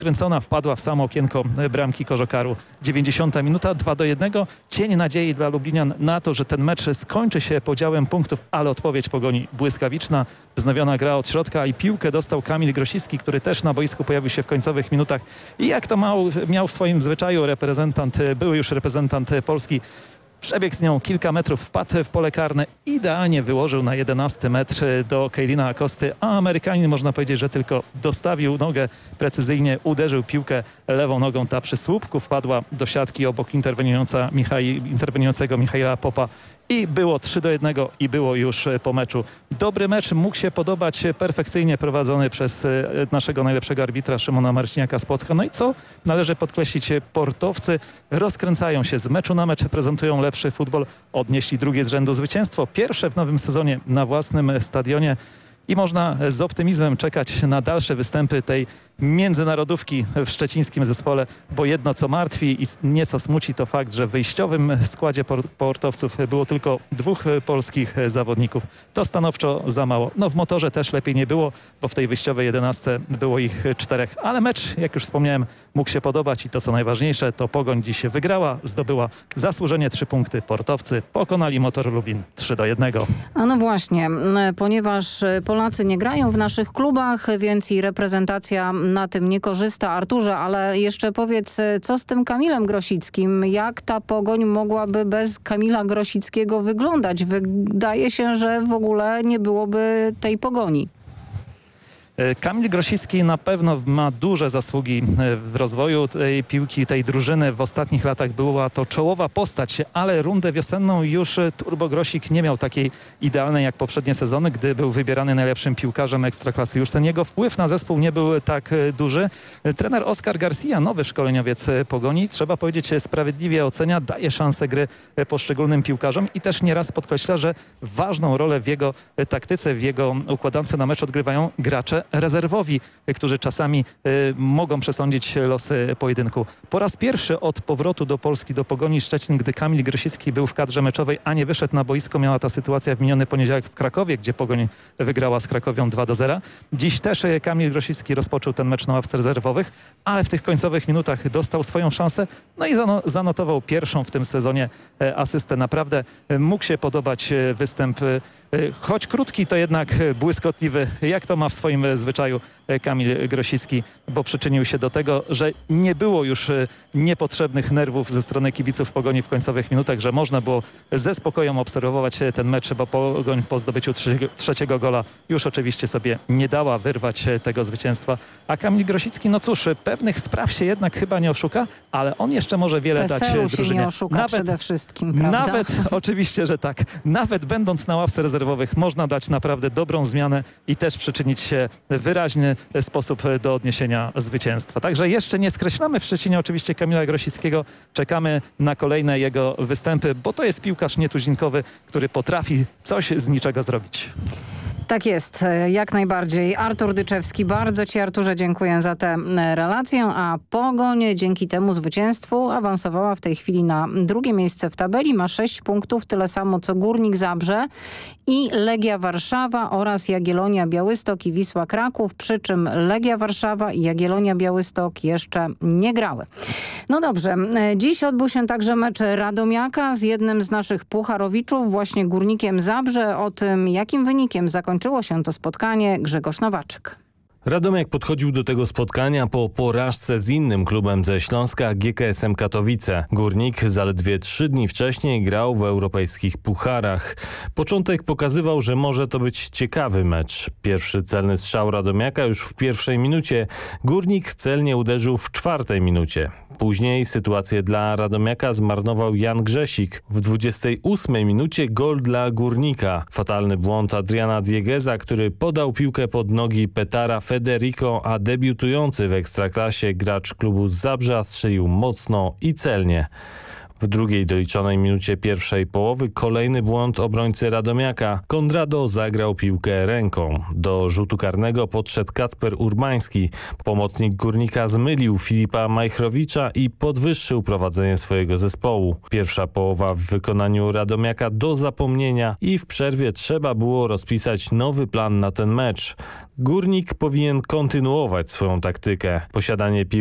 kręcona wpadła w samo okienko bramki Kożokaru. 90 minuta, 2-1. Cień nadziei dla Lublinian na to, że ten mecz skończy się podziałem punktów, ale odpowiedź Pogoni błyskawiczna. Wznowiona gra od środka i piłkę dostał Kamil Grosicki, który też na boisku pojawił się w końcowych minutach. I jak to miał w swoim zwyczaju były już reprezentant Polski, przebiegł z nią kilka metrów, wpadł w pole karne, idealnie wyłożył na 11 metr do Keylina Akosty, a Amerykanin można powiedzieć, że tylko dostawił nogę precyzyjnie, uderzył piłkę lewą nogą, ta przy słupku wpadła do siatki obok interweniującego Michaila Popa. I było 3-1 i było już po meczu. Dobry mecz, mógł się podobać, perfekcyjnie prowadzony przez naszego najlepszego arbitra Szymona Marciniaka z Płocka. No i co należy podkreślić, portowcy rozkręcają się z meczu na mecz, prezentują lepszy futbol, odnieśli drugie z rzędu zwycięstwo, pierwsze w nowym sezonie na własnym stadionie. I można z optymizmem czekać na dalsze występy tej międzynarodówki w szczecińskim zespole, bo jedno co martwi i nieco smuci to fakt, że w wyjściowym składzie portowców było tylko 2 polskich zawodników. To stanowczo za mało. No w motorze też lepiej nie było, bo w tej wyjściowej 11 było ich 4. Ale mecz, jak już wspomniałem, mógł się podobać i to co najważniejsze, to Pogoń dziś wygrała, zdobyła zasłużenie 3 punkty. Portowcy pokonali Motor Lublin 3-1. A no właśnie, ponieważ Polacy nie grają w naszych klubach, więc i reprezentacja na tym nie korzysta. Arturze, ale jeszcze powiedz, co z tym Kamilem Grosickim? Jak ta Pogoń mogłaby bez Kamila Grosickiego wyglądać? Wydaje się, że w ogóle nie byłoby tej Pogoni. Kamil Grosicki na pewno ma duże zasługi w rozwoju tej piłki, tej drużyny. W ostatnich latach była to czołowa postać, ale rundę wiosenną już Turbo Grosik nie miał takiej idealnej jak poprzednie sezony, gdy był wybierany najlepszym piłkarzem Ekstraklasy. Już ten jego wpływ na zespół nie był tak duży. Trener Oscar Garcia, nowy szkoleniowiec Pogoni, trzeba powiedzieć, sprawiedliwie ocenia, daje szansę gry poszczególnym piłkarzom i też nieraz podkreśla, że ważną rolę w jego taktyce, w jego układance na mecz odgrywają gracze rezerwowi, którzy czasami mogą przesądzić losy pojedynku. Po raz pierwszy od powrotu do Polski, do Pogoni Szczecin, gdy Kamil Grosicki był w kadrze meczowej, a nie wyszedł na boisko, miała ta sytuacja w miniony poniedziałek w Krakowie, gdzie Pogoń wygrała z Krakowią 2-0. Dziś też Kamil Grosicki rozpoczął ten mecz na ławce rezerwowych, ale w tych końcowych minutach dostał swoją szansę, no i zanotował pierwszą w tym sezonie asystę. Naprawdę mógł się podobać występ, choć krótki, to jednak błyskotliwy, jak to ma w swoim zwyczaju Kamil Grosicki, bo przyczynił się do tego, że nie było już niepotrzebnych nerwów ze strony kibiców Pogoni w końcowych minutach, że można było ze spokojem obserwować ten mecz, bo Pogoń po zdobyciu trzeciego gola już oczywiście sobie nie dała wyrwać tego zwycięstwa. A Kamil Grosicki, no cóż, pewnych spraw się jednak chyba nie oszuka, ale on jeszcze może wiele dać drużynie. Się nie oszuka przede wszystkim, prawda? Nawet, oczywiście, że tak. Nawet będąc na ławce rezerwowych można dać naprawdę dobrą zmianę i też przyczynić się w wyraźny sposób do odniesienia zwycięstwa. Także jeszcze nie skreślamy w Szczecinie oczywiście Kamila Grosickiego. Czekamy na kolejne jego występy, bo to jest piłkarz nietuzinkowy, który potrafi coś z niczego zrobić. Tak jest, jak najbardziej. Artur Dyczewski, bardzo Ci, Arturze, dziękuję za tę relację, a Pogoń dzięki temu zwycięstwu awansowała w tej chwili na drugie miejsce w tabeli. Ma 6 punktów, tyle samo co Górnik Zabrze i Legia Warszawa oraz Jagiellonia Białystok i Wisła Kraków, przy czym Legia Warszawa i Jagiellonia Białystok jeszcze nie grały. No dobrze, dziś odbył się także mecz Radomiaka z jednym z naszych pucharowiczów, właśnie Górnikiem Zabrze. O tym, jakim wynikiem zakończyło się to spotkanie, Grzegorz Nowaczyk. Radomiak podchodził do tego spotkania po porażce z innym klubem ze Śląska, GKS-em Katowice. Górnik zaledwie 3 dni wcześniej grał w europejskich pucharach. Początek pokazywał, że może to być ciekawy mecz. Pierwszy celny strzał Radomiaka już w pierwszej minucie. Górnik celnie uderzył w 4. minucie. Później sytuację dla Radomiaka zmarnował Jan Grzesik. W 28 minucie gol dla Górnika. Fatalny błąd Adriana Diegeza, który podał piłkę pod nogi Petara Federico, a debiutujący w Ekstraklasie gracz klubu z Zabrza strzelił mocno i celnie. W drugiej doliczonej minucie pierwszej połowy kolejny błąd obrońcy Radomiaka. Kondrado zagrał piłkę ręką. Do rzutu karnego podszedł Kacper Urbański. Pomocnik Górnika zmylił Filipa Majchrowicza i podwyższył prowadzenie swojego zespołu. Pierwsza połowa w wykonaniu Radomiaka do zapomnienia i w przerwie trzeba było rozpisać nowy plan na ten mecz. Górnik powinien kontynuować swoją taktykę. Posiadanie piłki